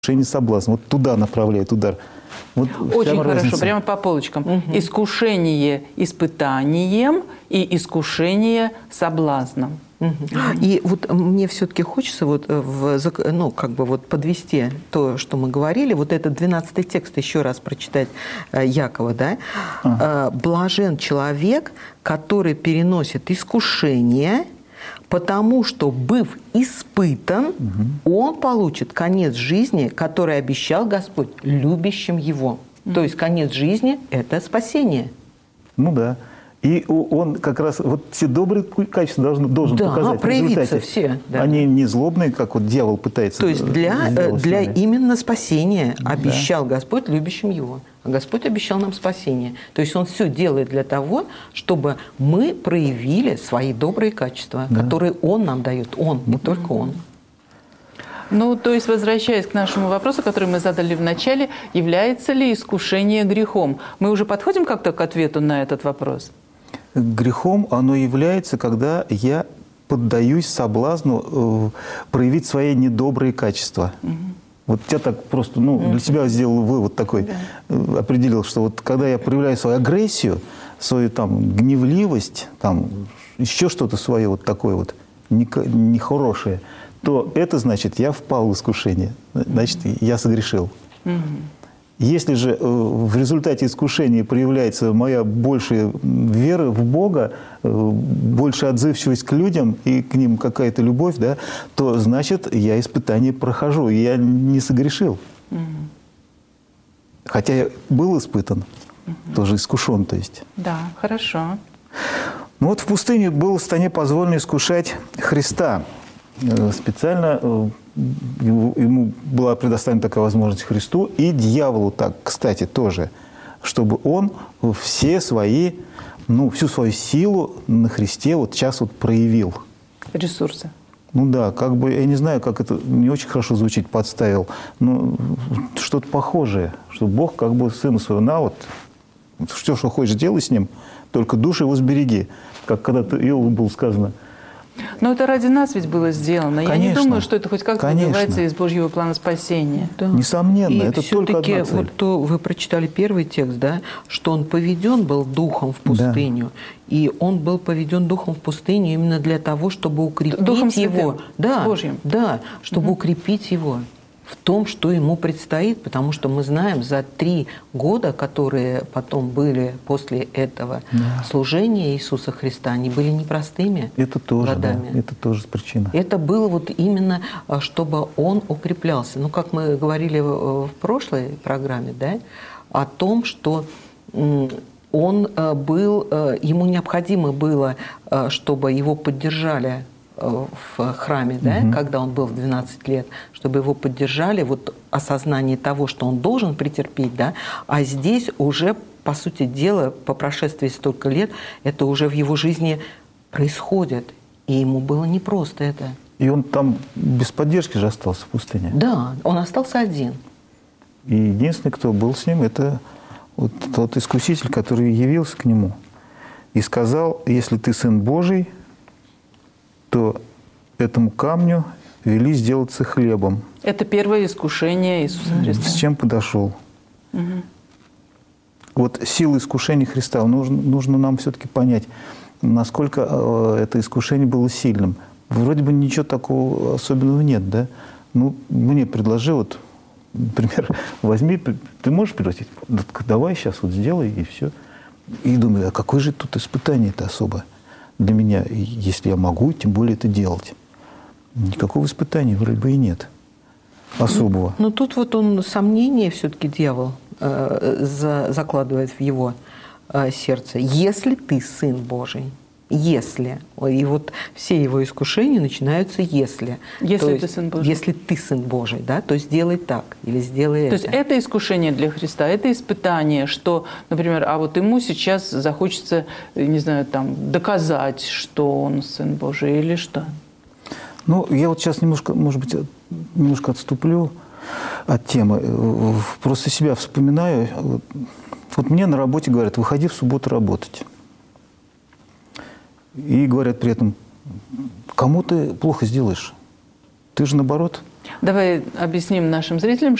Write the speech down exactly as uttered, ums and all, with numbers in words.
искушение, соблазн. Вот туда направляет удар. Вот очень хорошо, разница. прямо по полочкам. Угу. Искушение испытанием и искушение соблазном. Угу. И вот мне все-таки хочется вот в, ну, как бы вот подвести то, что мы говорили, вот этот двенадцатый текст еще раз прочитать Якова, да? Ага. «Блажен человек, который переносит искушение, потому что, быв испытан, угу. он получит конец жизни, который обещал Господь любящим его». Угу. То есть конец жизни – это спасение. Ну да. И он как раз вот все добрые качества должен, должен да, показать в результате. Все, да. Они не злобные, как вот дьявол пытается. То есть для, для именно спасения обещал да. Господь любящим его. А Господь обещал нам спасение. То есть Он все делает для того, чтобы мы проявили свои добрые качества, да. которые Он нам дает. Он, не только Он. Ну, то есть, возвращаясь к нашему вопросу, который мы задали в начале, является ли искушение грехом? Мы уже подходим как-то к ответу на этот вопрос? Грехом оно является, когда я поддаюсь соблазну э, проявить свои недобрые качества. Угу. Вот я так просто, ну, для себя сделал вывод такой, да. э, определил, что вот когда я проявляю свою агрессию, свою там гневливость, там еще что-то свое вот такое вот нехорошее, то это значит, я впал в искушение, значит, я согрешил. Угу. Если же в результате искушения проявляется моя большая вера в Бога, большая отзывчивость к людям и к ним какая-то любовь, да, то значит, я испытание прохожу, и я не согрешил. Угу. Хотя я был испытан, угу. тоже искушен, то есть. Да, хорошо. Ну вот в пустыне было сатане позволено искушать Христа. Специально ему была предоставлена такая возможность Христу и дьяволу так, кстати, тоже, чтобы он все свои, ну, всю свою силу на Христе вот сейчас вот проявил. Ресурсы. Ну да, как бы, я не знаю, как это не очень хорошо звучит, подставил, но что-то похожее, что Бог как бы сына своего, на вот, все, что хочешь, делай с ним, только душу его сбереги, как когда-то Иову было сказано. Но это ради нас ведь было сделано. Конечно, я не думаю, что это хоть как-то выбивается из Божьего плана спасения. Да. Несомненно, и это только одна цель. Вот то вы прочитали первый текст, да, что он поведен был духом в пустыню, да. и он был поведен духом в пустыню именно для того, чтобы укрепить духом его, да, Божьим. да, чтобы угу. укрепить его в том, что ему предстоит, потому что мы знаем, за три года, которые потом были после этого да. служения Иисуса Христа, они были непростыми это тоже, годами. Да, это тоже причина. Это было вот именно, чтобы он укреплялся. Ну, как мы говорили в прошлой программе, да, о том, что он был, ему необходимо было, чтобы его поддержали в храме, да, угу. когда он был в двенадцать лет, чтобы его поддержали, вот осознание того, что он должен претерпеть, да, а здесь уже, по сути дела, по прошествии столько лет, это уже в его жизни происходит, и ему было непросто это. И он там без поддержки же остался в пустыне. Да, он остался один. И единственный, кто был с ним, это вот тот искуситель, который явился к нему и сказал: если ты Сын Божий, то этому камню вели сделаться хлебом. Это первое искушение Иисуса Христа. С чем подошел? Угу. Вот сила искушения Христа. Нужно, нужно нам все-таки понять, насколько это искушение было сильным. Вроде бы ничего такого особенного нет, да? Ну, мне предложи, вот, например, возьми, ты можешь предложить? Давай сейчас вот сделай, и все. И думаю, а какое же тут испытание-то особо для меня, если я могу, тем более это делать. Никакого испытания вроде бы и нет особого. Но тут вот он сомнение все-таки дьявол э, за, закладывает в его э, сердце. Если ты Сын Божий, если. И вот все его искушения начинаются «если». Если то ты есть, Сын Божий. Если ты Сын Божий, да, то сделай так или сделай то это. То есть это искушение для Христа, это испытание, что, например, а вот ему сейчас захочется, не знаю, там, доказать, что он Сын Божий или что? Ну, я вот сейчас немножко, может быть, немножко отступлю от темы. Просто себя вспоминаю. Вот, вот мне на работе говорят: выходи в субботу работать. И говорят при этом: кому ты плохо сделаешь? Ты же наоборот. Давай объясним нашим зрителям,